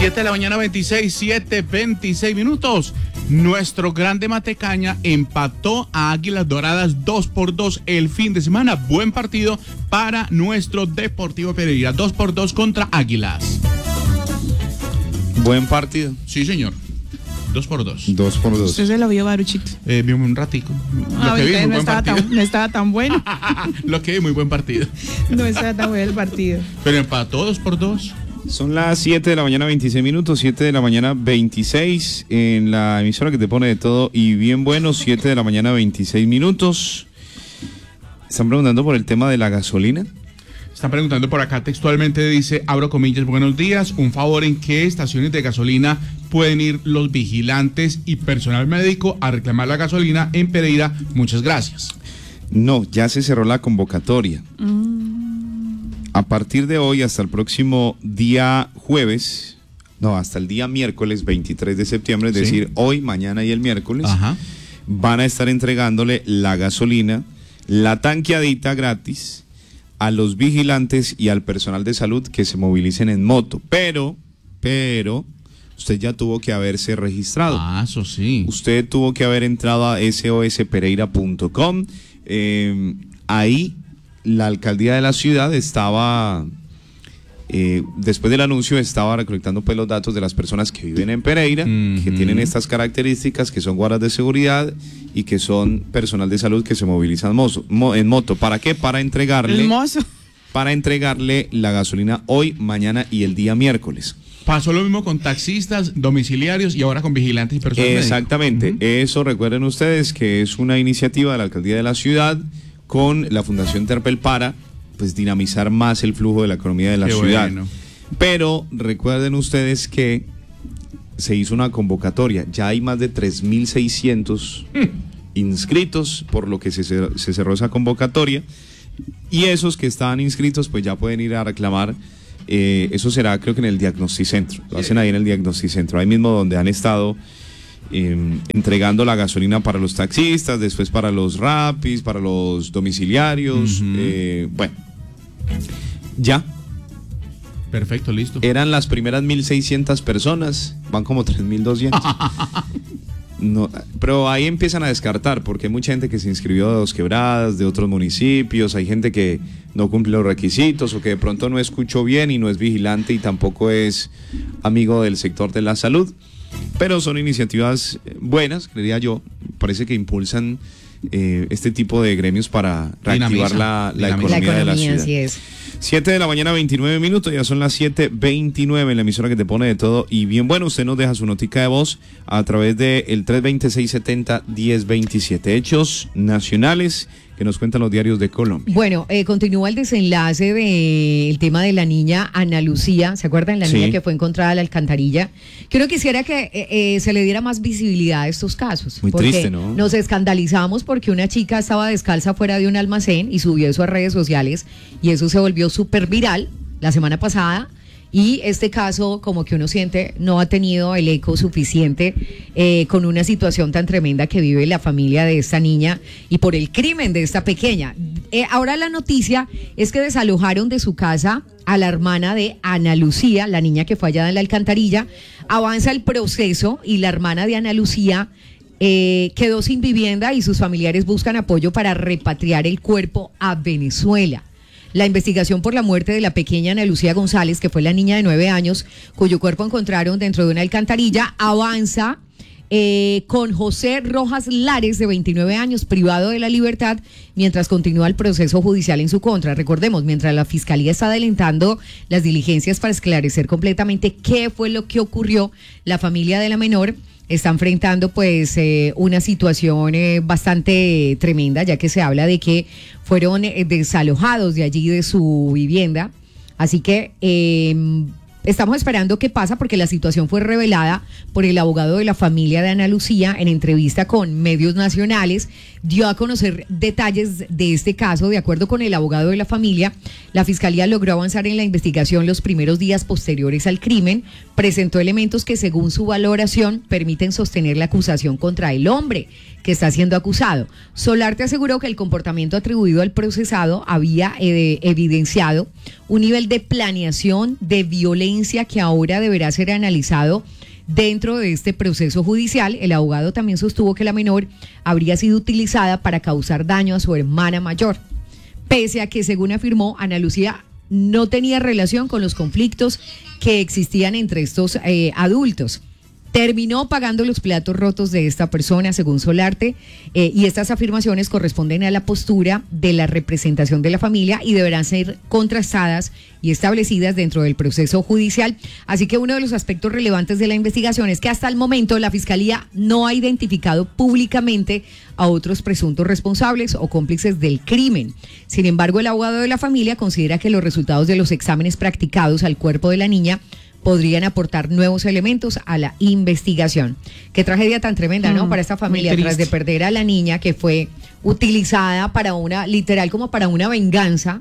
7 de la mañana, 26 minutos. Nuestro Grande Matecaña empató a Águilas Doradas 2-2 el fin de semana. Buen partido para nuestro Deportivo Pereira. 2-2 contra Águilas. Buen partido. Sí, señor. 2-2. 2-2. ¿Usted se lo vio, Baruchito? Vi un ratico. Lo que vi, muy buen partido. No estaba tan bueno. Lo que vi, muy buen partido. No estaba tan bueno el partido. Pero empató 2-2. Son las 7 de la mañana 26 minutos, 7 de la mañana 26 en la emisora que te pone de todo y bien bueno, 7 de la mañana 26 minutos. Están preguntando por el tema de la gasolina. Están preguntando por acá textualmente, dice, abro comillas, buenos días, un favor, ¿en qué estaciones de gasolina pueden ir los vigilantes y personal médico a reclamar la gasolina en Pereira? Muchas gracias. No, ya se cerró la convocatoria. A partir de hoy hasta el próximo día jueves, no, hasta el día miércoles 23 de septiembre, es decir, hoy, mañana y el miércoles, van a estar entregándole la gasolina, la tanqueadita gratis a los vigilantes y al personal de salud que se movilicen en moto. Pero, usted ya tuvo que haberse registrado. Ah, eso sí. Usted tuvo que haber entrado a sospereira.com. Ahí la alcaldía de la ciudad estaba, después del anuncio, estaba recolectando pues los datos de las personas que viven en Pereira, que tienen estas características, que son guardas de seguridad y que son personal de salud que se movilizan en moto. ¿Para qué? Para entregarle la gasolina hoy, mañana y el día miércoles. Pasó lo mismo con taxistas, domiciliarios y ahora con vigilantes y personal médico. Exactamente. Eso recuerden ustedes que es una iniciativa de la alcaldía de la ciudad con la Fundación Terpel para pues dinamizar más el flujo de la economía de la ciudad. Bueno. Pero recuerden ustedes que se hizo una convocatoria, ya hay más de 3.600 inscritos, por lo que se cerró esa convocatoria, y esos que estaban inscritos pues ya pueden ir a reclamar. Eso será, creo que en el Diagnosticentro, lo hacen ahí en el Diagnosticentro, ahí mismo donde han estado entregando la gasolina para los taxistas, después para los rapis, para los domiciliarios. Bueno, ya. Perfecto, listo. Eran las primeras 1.600 personas, van como 3.200. No, pero ahí empiezan a descartar, porque hay mucha gente que se inscribió de Dos Quebradas, de otros municipios, hay gente que no cumple los requisitos o que de pronto no escuchó bien y no es vigilante y tampoco es amigo del sector de la salud. Pero son iniciativas buenas, creería yo, parece que impulsan este tipo de gremios para reactivar la economía de la ciudad. Así es. 7 de la mañana, 29 minutos, ya son las 7:29 en la emisora que te pone de todo y bien bueno. Usted nos deja su notica de voz a través del 320-670-1027. Hechos nacionales que nos cuentan los diarios de Colombia. Bueno, continúa el desenlace del tema de la niña Ana Lucía. ¿Se acuerdan? La niña que fue encontrada en la alcantarilla. Que uno quisiera que se le diera más visibilidad a estos casos. Muy triste, ¿no? Nos escandalizamos porque una chica estaba descalza fuera de un almacén y subió eso a redes sociales y eso se volvió súper viral la semana pasada. Y este caso, como que uno siente, no ha tenido el eco suficiente con una situación tan tremenda que vive la familia de esta niña y por el crimen de esta pequeña. Ahora la noticia es que desalojaron de su casa a la hermana de Ana Lucía, la niña que fue hallada en la alcantarilla. Avanza el proceso y la hermana de Ana Lucía quedó sin vivienda y sus familiares buscan apoyo para repatriar el cuerpo a Venezuela. La investigación por la muerte de la pequeña Ana Lucía González, que fue la niña de 9 años, cuyo cuerpo encontraron dentro de una alcantarilla, avanza con José Rojas Lares, de 29 años, privado de la libertad, mientras continúa el proceso judicial en su contra. Recordemos, mientras la Fiscalía está adelantando las diligencias para esclarecer completamente qué fue lo que ocurrió, la familia de la menor está enfrentando pues una situación bastante tremenda, ya que se habla de que fueron desalojados de allí de su vivienda. Así que estamos esperando qué pasa, porque la situación fue revelada por el abogado de la familia de Ana Lucía en entrevista con medios nacionales. Dio a conocer detalles de este caso. De acuerdo con el abogado de la familia, la Fiscalía logró avanzar en la investigación los primeros días posteriores al crimen. Presentó elementos que, según su valoración, permiten sostener la acusación contra el hombre que está siendo acusado. Solarte aseguró que el comportamiento atribuido al procesado había evidenciado un nivel de planeación, de violencia evidencia que ahora deberá ser analizado dentro de este proceso judicial. El abogado también sostuvo que la menor habría sido utilizada para causar daño a su hermana mayor, pese a que, según afirmó, Ana Lucía no tenía relación con los conflictos que existían entre estos adultos. Terminó pagando los platos rotos de esta persona, según Solarte, y estas afirmaciones corresponden a la postura de la representación de la familia y deberán ser contrastadas y establecidas dentro del proceso judicial. Así que uno de los aspectos relevantes de la investigación es que hasta el momento la Fiscalía no ha identificado públicamente a otros presuntos responsables o cómplices del crimen. Sin embargo, el abogado de la familia considera que los resultados de los exámenes practicados al cuerpo de la niña podrían aportar nuevos elementos a la investigación. Qué tragedia tan tremenda, ¿no? Para esta familia, tras de perder a la niña que fue utilizada para literal como para una venganza.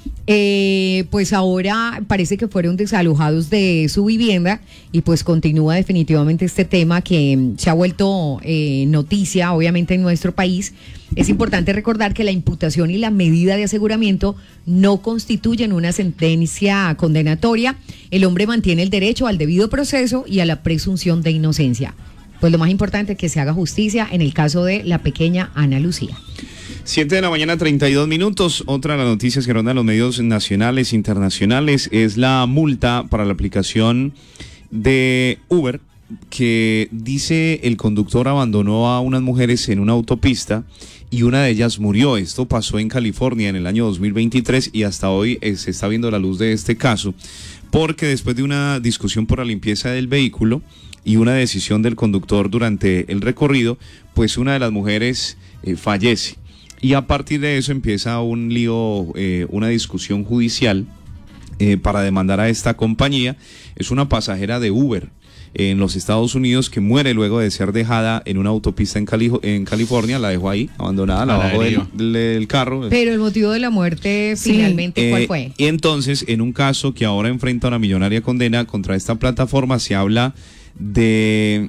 Pues ahora parece que fueron desalojados de su vivienda y pues continúa definitivamente este tema que se ha vuelto noticia obviamente en nuestro país. Es importante recordar que la imputación y la medida de aseguramiento no constituyen una sentencia condenatoria. El hombre mantiene el derecho al debido proceso y a la presunción de inocencia. Pues lo más importante es que se haga justicia en el caso de la pequeña Ana Lucía. 7:32 a.m. Otra de las noticias que rondan los medios nacionales e internacionales es la multa para la aplicación de Uber, que dice el conductor abandonó a unas mujeres en una autopista y una de ellas murió. Esto pasó en California en el año 2023 y hasta hoy se está viendo la luz de este caso, porque después de una discusión por la limpieza del vehículo y una decisión del conductor durante el recorrido, pues una de las mujeres fallece. Y a partir de eso empieza un lío, una discusión judicial para demandar a esta compañía. Es una pasajera de Uber en los Estados Unidos que muere luego de ser dejada en una autopista en California. La dejó ahí, abandonada, la bajó del carro. Pero el motivo de la muerte finalmente, ¿cuál fue? Y entonces, en un caso que ahora enfrenta una millonaria condena contra esta plataforma, se habla de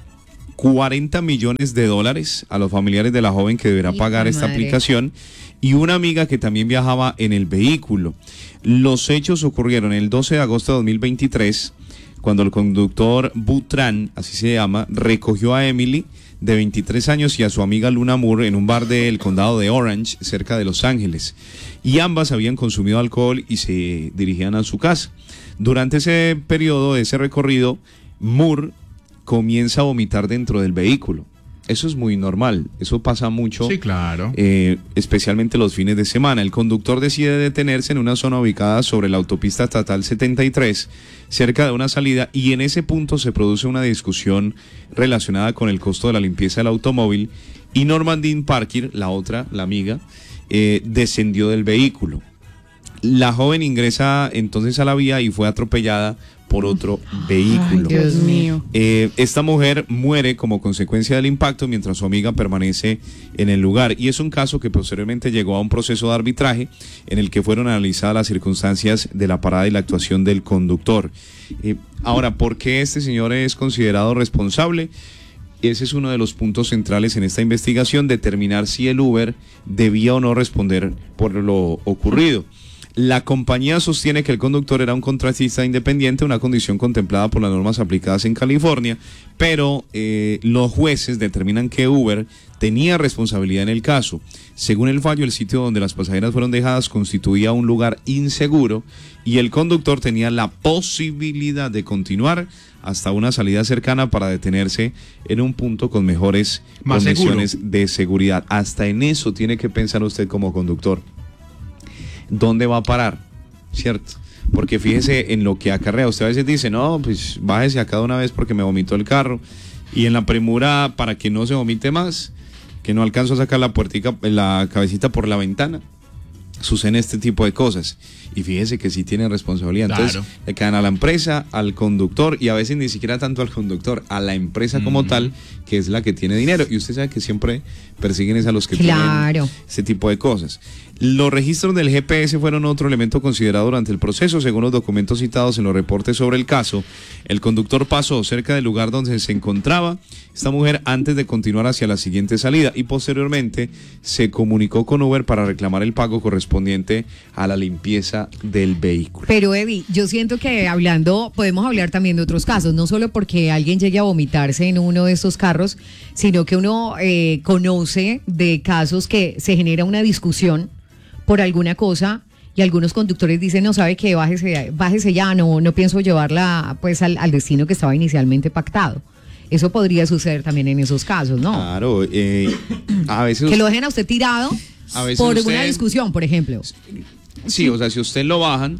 $40 millones a los familiares de la joven que deberá pagar esta aplicación, y una amiga que también viajaba en el vehículo. Los hechos ocurrieron el 12 de agosto de 2023, cuando el conductor Butran, así se llama, recogió a Emily, de 23 años, y a su amiga Luna Moore en un bar del condado de Orange, cerca de Los Ángeles. Y ambas habían consumido alcohol y se dirigían a su casa. Durante ese periodo, de ese recorrido, Moore comienza a vomitar dentro del vehículo. Eso es muy normal, eso pasa mucho. Sí, claro. Especialmente los fines de semana. El conductor decide detenerse en una zona ubicada sobre la autopista estatal 73, cerca de una salida, y en ese punto se produce una discusión relacionada con el costo de la limpieza del automóvil, y Normandine Parker, la amiga, descendió del vehículo. La joven ingresa entonces a la vía y fue atropellada por otro vehículo. Ay, Dios mío. Esta mujer muere como consecuencia del impacto, mientras su amiga permanece en el lugar. Y es un caso que posteriormente llegó a un proceso de arbitraje en el que fueron analizadas las circunstancias de la parada y la actuación del conductor. Ahora, ¿por qué este señor es considerado responsable? Ese es uno de los puntos centrales en esta investigación: determinar si el Uber debía o no responder por lo ocurrido. La compañía sostiene que el conductor era un contratista independiente, una condición contemplada por las normas aplicadas en California, pero los jueces determinan que Uber tenía responsabilidad en el caso. Según el fallo, el sitio donde las pasajeras fueron dejadas constituía un lugar inseguro y el conductor tenía la posibilidad de continuar hasta una salida cercana para detenerse en un punto con mejores condiciones de seguridad. Hasta en eso tiene que pensar usted como conductor. ¿Dónde va a parar? ¿Cierto? Porque fíjese en lo que acarrea. Usted a veces dice, no, pues bájese acá de una vez porque me vomitó el carro. Y en la premura, para que no se vomite más, que no alcanzo a sacar la cabecita por la ventana, suceden este tipo de cosas. Y fíjese que sí tienen responsabilidad. Entonces, claro, le quedan a la empresa, al conductor, y a veces ni siquiera tanto al conductor, a la empresa como tal, que es la que tiene dinero. Y usted sabe que siempre persiguen a los que tienen ese tipo de cosas. Los registros del GPS fueron otro elemento considerado durante el proceso. Según los documentos citados en los reportes sobre el caso, el conductor pasó cerca del lugar donde se encontraba esta mujer antes de continuar hacia la siguiente salida, y posteriormente se comunicó con Uber para reclamar el pago correspondiente correspondiente a la limpieza del vehículo. Pero Eddie, yo siento que podemos hablar también de otros casos, no solo porque alguien llegue a vomitarse en uno de estos carros, sino que uno conoce de casos que se genera una discusión por alguna cosa y algunos conductores dicen, no, sabe que bájese ya, no pienso llevarla pues al destino que estaba inicialmente pactado. Eso podría suceder también en esos casos, ¿no? Claro, a veces... Que lo dejen a usted tirado por una discusión, por ejemplo. Sí, o sea, si a usted lo bajan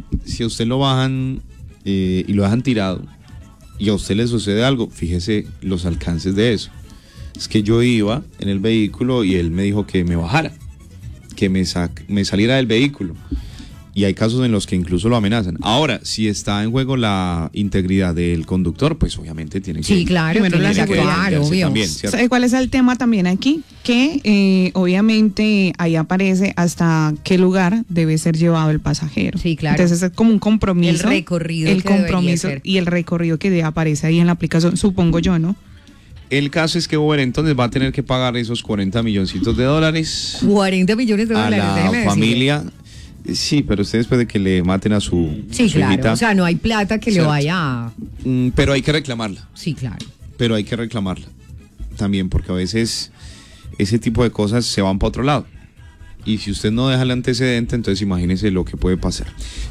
y lo dejan tirado y a usted le sucede algo, fíjese los alcances de eso. Es que yo iba en el vehículo y él me dijo que me bajara, que me saliera del vehículo. Y hay casos en los que incluso lo amenazan. Ahora, si está en juego la integridad del conductor, pues obviamente tiene que... Sí, claro, primero la seguridad, obvio. También, ¿Sabe cuál es el tema también aquí? Que obviamente ahí aparece hasta qué lugar debe ser llevado el pasajero. Sí, claro. Entonces es como un compromiso. El recorrido El que compromiso debería ser. y el recorrido que aparece ahí en la aplicación, supongo yo, ¿no? El caso es que Uber entonces va a tener que pagar esos 40 milloncitos de dólares 40 millones de a dólares, la déjeme familia. Sí, pero usted después de que le maten a su Sí, su claro. hijita, O sea, no hay plata que le Cierto. vaya a... pero hay que reclamarla. Sí, claro. Pero hay que reclamarla también, porque a veces ese tipo de cosas se van para otro lado. Y si usted no deja el antecedente, entonces imagínese lo que puede pasar.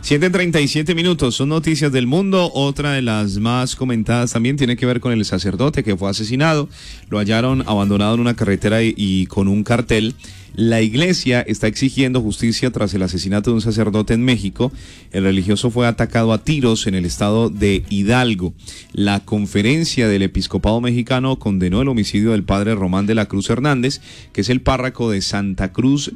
7:37 minutos, son noticias del mundo. Otra de las más comentadas también tiene que ver con el sacerdote que fue asesinado. Lo hallaron abandonado en una carretera y con un cartel. La iglesia está exigiendo justicia tras el asesinato de un sacerdote en México. El religioso fue atacado a tiros en el estado de Hidalgo. La conferencia del episcopado mexicano condenó el homicidio del padre Román de la Cruz Hernández, que es el párroco de Santa Cruz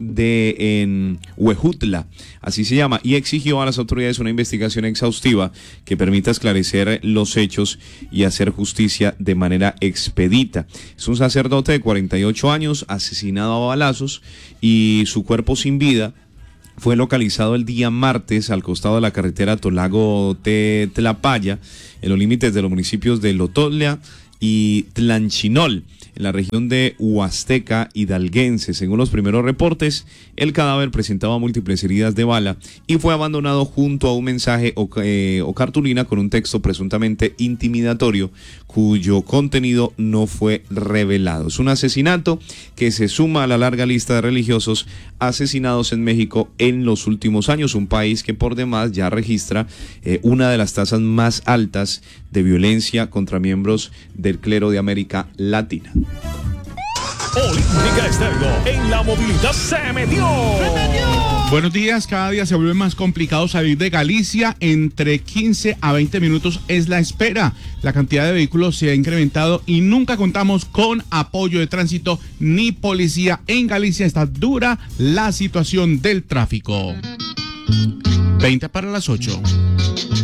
en Huejutla, así se llama, y exigió a las autoridades una investigación exhaustiva que permita esclarecer los hechos y hacer justicia de manera expedita. Es un sacerdote de 48 años, asesinado a balazos, y su cuerpo sin vida fue localizado el día martes al costado de la carretera Tolago-Tlapaya, en los límites de los municipios de Lotolea y Tlanchinol, en la región de Huasteca hidalguense. Según los primeros reportes, el cadáver presentaba múltiples heridas de bala y fue abandonado junto a un mensaje o cartulina con un texto presuntamente intimidatorio, cuyo contenido no fue revelado. Es un asesinato que se suma a la larga lista de religiosos asesinados en México en los últimos años, un país que por demás ya registra una de las tasas más altas de violencia contra miembros del clero de América Latina. Olímpica Estéreo en la movilidad se metió. Buenos días, cada día se vuelve más complicado salir de Galicia, entre 15 a 20 minutos es la espera. La cantidad de vehículos se ha incrementado y nunca contamos con apoyo de tránsito ni policía. En Galicia está dura la situación del tráfico. 20 para las 8.